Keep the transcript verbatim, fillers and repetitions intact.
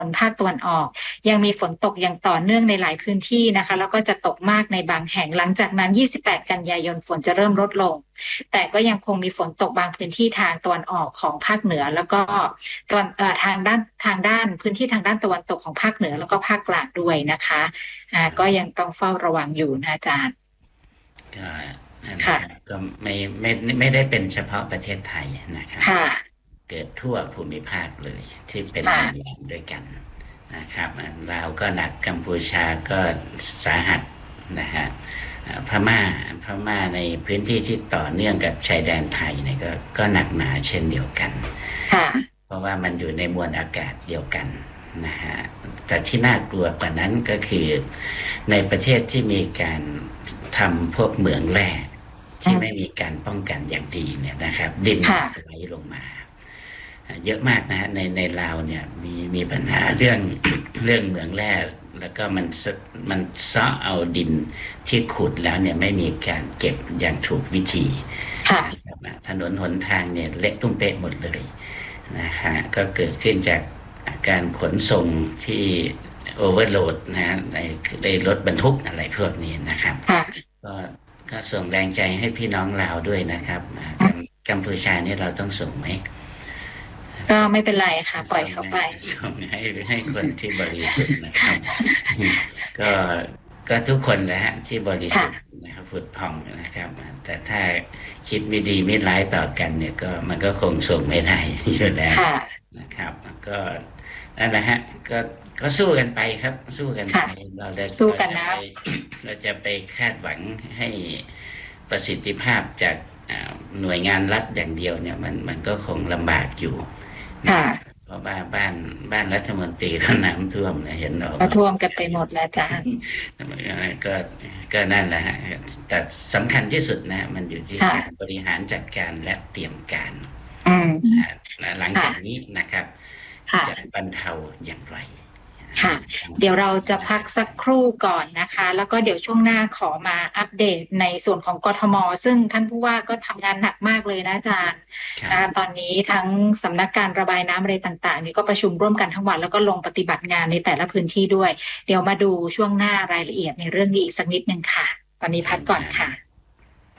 นภาคตะวันออกยังมีฝนตกอย่างต่อเนื่องในหลายพื้นที่นะคะแล้วก็จะตกมากในบางแห่งหลังจากนั้นยี่สิบแปดกันยายนฝนจะเริ่มลดลงแต่ก็ยังคงมีฝนตกบางพื้นที่ทางตะวันออกของภาคเหนือแล้วก็ตอนเอ่อทางด้านทางด้านพื้นที่ทางด้านตะวันตกของภาคเหนือแล้วก็ภาคกลางด้วยนะคะอ่าก็ยังต้องเฝ้าระวังอยู่นะอาจารย์ก็ค่ะก็ไม่ไม่ไม่ได้เป็นเฉพาะประเทศไทยนะครับค่ะเกิดทั่วภูมิภาคเลยที่เป็นแหล่งด้วยกันนะครับลาวก็หนักกัมพูชาก็สาหัสนะฮะพม่าพม่าในพื้นที่ที่ต่อเนื่องกับชายแดนไทยเนี่ยก็ก็หนักหนาเช่นเดียวกันค่ะเพราะว่ามันอยู่ในมวลอากาศเดียวกันนะฮะแต่ที่น่ากลัวกว่านั้นก็คือในประเทศที่มีการทำพวกเหมืองแร่ที่ไม่มีการป้องกันอย่างดีเนี่ยนะครับดินสไลด์ลงมาเยอะมากนะฮะในในลาวเนี่ยมีมีปัญหาเรื่องเรื่องเหมืองแร่แล้วก็มันมันซ้อเอาดินที่ขุดแล้วเนี่ยไม่มีการเก็บอย่างถูกวิธีถนนหนทางเนี่ยเละตุ้มเป๊ะหมดเลยนะฮะก็เกิดขึ้นจากการขนส่งที่โอเวอร์โหลดนะฮะในในรถบรรทุกอะไรพวกนี้นะครับก็ก็ส่งแรงใจให้พี่น้องลาวด้วยนะครับกัมพูชาเนี่ยเราต้องส่งไหมก็ไม่เป็นไรค่ะปล่อยเขาไปส่งให้ให้คนที่บริสุทธิ์นะครับก็ก็ทุกคนนะฮะที่บริสุทธิ์นะครับผุดผ่องนะครับแต่ถ้าคิดไม่ดีไม่ร้ายต่อกันเนี่ยก็มันก็คงส่งไม่ได้อยู่แล้วนะครับก็นั่นแหละฮะก็ก็สู้กันไปครับสู้กันไปเราจะสู้กันนะเราจะไปคาดหวังให้ประสิทธิภาพจากหน่วยงานรัฐอย่างเดียวเนี่ยมันมันก็คงลำบากอยู่เพราะว่าบ้านบ้านรัฐมนตรีก็น้ำท่วมนะเห็นหรอก็ท่วมกันไปหมดแล้วจ้าก็ก็นั่นแหละฮะแต่สำคัญที่สุดนะมันอยู่ที่การบริหารจัดการและเตรียมการหลังจากนี้นะครับจะบรรเทาอย่างไรค่ะเดี๋ยวเราจะพักสักครู่ก่อนนะคะแล้วก็เดี๋ยวช่วงหน้าขอมาอัปเดตในส่วนของกทม.ซึ่งท่านผู้ว่าก็ทำงานหนักมากเลยนะอาจารย์นะคะตอนนี้ทั้งสำนักการระบายน้ำอะไรต่างๆนี่ก็ประชุมร่วมกันทั้งวันแล้วก็ลงปฏิบัติงานในแต่ละพื้นที่ด้วยเดี๋ยวมาดูช่วงหน้ารายละเอียดในเรื่องนี้อีกสักนิดนึงค่ะตอนนี้พักก่อนค่ะ